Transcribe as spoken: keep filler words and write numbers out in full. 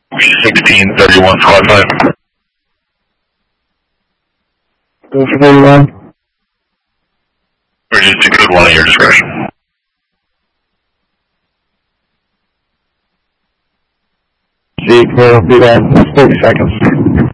sixteen thirty-one, squad five. Go for thirty-one. Bridges to code one at your discretion. Zeke, we'll be there in thirty seconds.